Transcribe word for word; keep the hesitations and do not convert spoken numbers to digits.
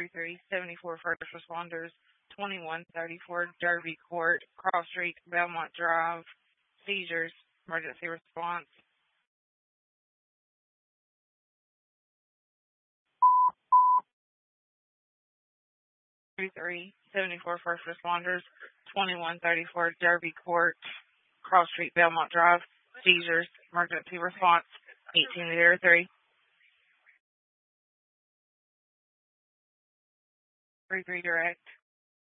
three seventy-four first responders, twenty-one thirty-four Derby Court, Cross Street, Belmont Drive, seizures, emergency response. three seventy-four first responders, twenty-one thirty-four Derby Court, Cross Street, Belmont Drive, seizures, emergency response, eighteen oh three. three three direct.